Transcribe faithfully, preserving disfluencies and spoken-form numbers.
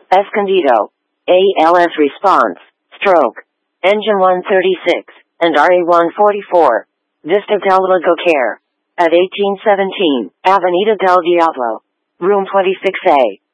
Escondido, A L S response, stroke, engine one thirty-six, and R A one forty-four, Vista del Lago Care, at eighteen seventeen, Avenida del Diablo, room twenty-six A.